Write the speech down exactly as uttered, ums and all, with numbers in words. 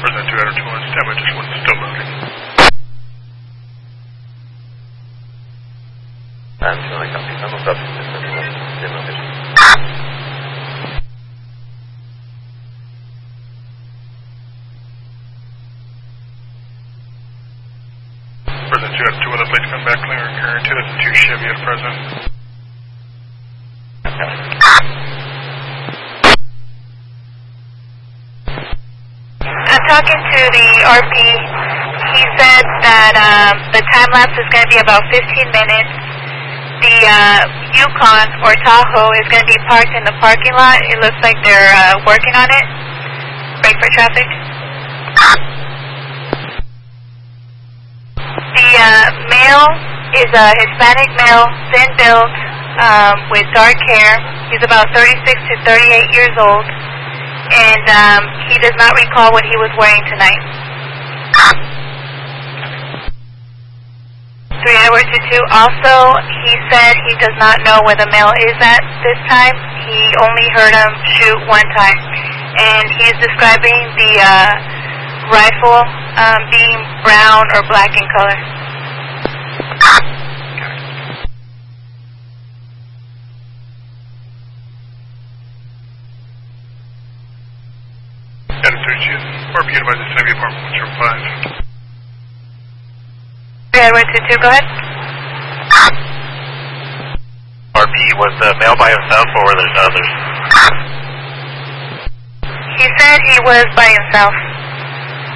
President two Adam two one, stand by, just one, still loading. And so I copy some of that. President two Adam two one, the plates come back clear and current two thousand two Chevy at present. I'm talking to the R P. He said that um, the time lapse is going to be about fifteen minutes. The uh, Yukon or Tahoe is going to be parked in the parking lot. It looks like they're uh, working on it. Brake for traffic. The uh, male is a Hispanic male, thin built, um, with dark hair. He's about thirty-six to thirty-eight years old. And um, he does not recall what he was wearing tonight. three Edward two two, also, he said he does not know where the male is at this time. He only heard him shoot one time. And he is describing the uh, rifle um, being brown or black in color. Adam three two, R P advised the Navy Apartment one zero five. three Edward two two, go ahead. R P, was the male by himself or were there others? He said he was by himself.